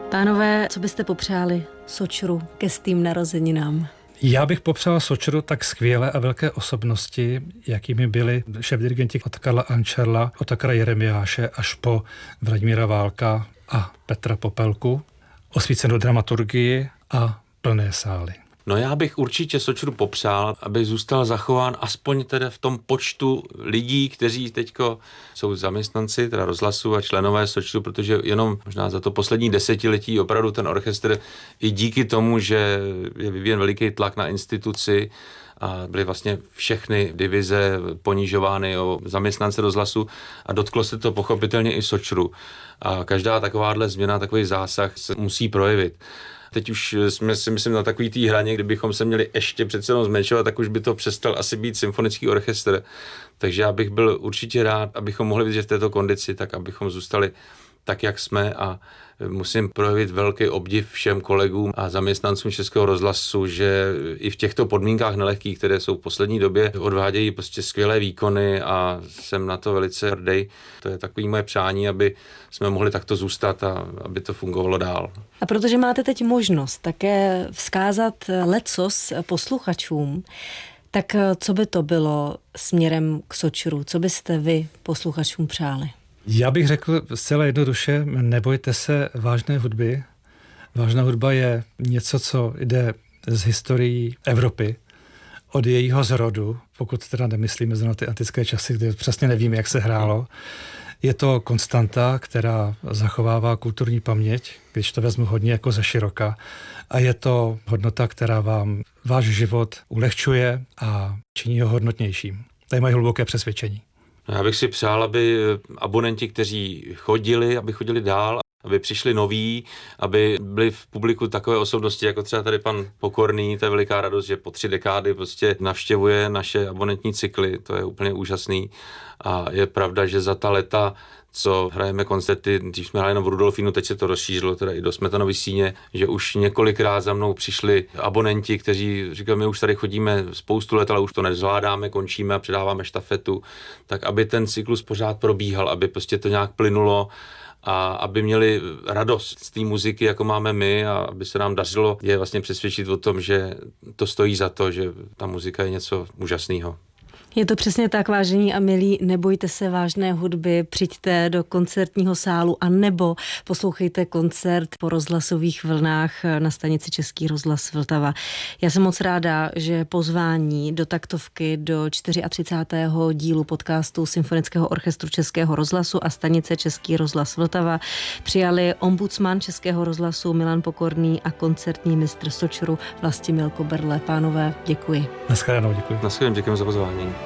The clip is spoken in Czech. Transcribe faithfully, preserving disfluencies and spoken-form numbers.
Pánové, co byste popřáli Sočru ke stým narozeninám? Já bych popřál Sočru tak skvělé a velké osobnosti, jakými byli šéfdirigenti od Karla Ančerla, od Otakara Jeremiáše až po Vladimíra Válka a Petra Popelku, osvícenou dramaturgii a plné sály. No já bych určitě Sočru popřál, aby zůstal zachován aspoň teda v tom počtu lidí, kteří teďko jsou zaměstnanci, teda rozhlasu a členové Sočru, protože jenom možná za to poslední desetiletí opravdu ten orchestr i díky tomu, že je vyvíjen veliký tlak na instituci a byly vlastně všechny divize ponižovány o zaměstnance rozhlasu a dotklo se to pochopitelně i Sočru. A každá takováhle změna, takový zásah se musí projevit. Teď už jsme si myslím na takový té hraně, kdybychom se měli ještě přece jenom zmenšovat, tak už by to přestal asi být symfonický orchestr. Takže já bych byl určitě rád, abychom mohli vidět v této kondici, tak abychom zůstali tak, jak jsme, a musím projevit velký obdiv všem kolegům a zaměstnancům Českého rozhlasu, že i v těchto podmínkách nelehkých, které jsou v poslední době, odvádějí prostě skvělé výkony a jsem na to velice hrdý. To je takové moje přání, aby jsme mohli takto zůstat a aby to fungovalo dál. A protože máte teď možnost také vzkázat lecos posluchačům, tak co by to bylo směrem k Sočru? Co byste vy posluchačům přáli? Já bych řekl zcela jednoduše, nebojte se vážné hudby. Vážná hudba je něco, co jde z historií Evropy, od jejího zrodu, pokud teda nemyslíme na ty antické časy, kdy přesně nevíme, jak se hrálo. Je to konstanta, která zachovává kulturní paměť, když to vezmu hodně jako ze široka. A je to hodnota, která vám váš život ulehčuje a činí ho hodnotnějším. To je moje hluboké přesvědčení. Já bych si přál, aby abonenti, kteří chodili, aby chodili dál, aby přišli noví, aby byli v publiku takové osobnosti, jako třeba tady pan Pokorný. To je veliká radost, že po tři dekády prostě navštěvuje naše abonentní cykly. To je úplně úžasný. A je pravda, že za ta léta, co hrajeme koncerty, dřív jsme hráli jenom v Rudolfínu, teď se to rozšířilo teda i do Smetanovy Síně, že už několikrát za mnou přišli abonenti, kteří říkali, my už tady chodíme spoustu let, ale už to nezvládáme, končíme a předáváme štafetu, tak aby ten cyklus pořád probíhal, aby prostě to nějak plynulo a aby měli radost z té muziky, jako máme my, a aby se nám dařilo je vlastně přesvědčit o tom, že to stojí za to, že ta muzika je něco úžasného. Je to přesně tak, vážení a milí, nebojte se vážné hudby, přijďte do koncertního sálu a nebo poslouchejte koncert po rozhlasových vlnách na stanici Český rozhlas Vltava. Já jsem moc ráda, že pozvání do taktovky do třicátého čtvrtého dílu podcastu Symfonického orchestru Českého rozhlasu a stanice Český rozhlas Vltava přijali ombudsman Českého rozhlasu Milan Pokorný a koncertní mistr Sočru Vlastimil Koberle. Pánové, děkuji. Naschledanou, děkuji. Naschledanou, děkujeme za pozvání.